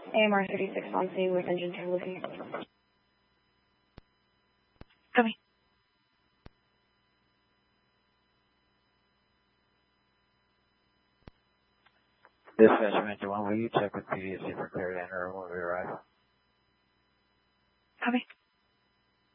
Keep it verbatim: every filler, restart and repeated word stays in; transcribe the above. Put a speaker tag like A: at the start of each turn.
A: A M R thirty-six on scene with engine two looking.
B: Copy.
C: Dispatch Manager one, will you check with P D S C for clear to enter when we arrive?
B: Copy.